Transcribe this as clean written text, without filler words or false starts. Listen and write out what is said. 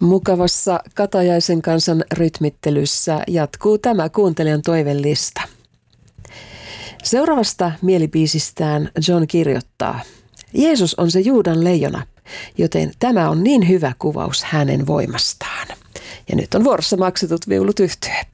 Mukavassa Katajaisen kansan rytmittelyssä jatkuu tämä kuuntelijan toivelista. Seuraavasta mielibiisistään John kirjoittaa: Jeesus on se Juudan leijona, joten tämä on niin hyvä kuvaus hänen voimastaan. Ja nyt on vuorossa Maksetut viulut -yhtye.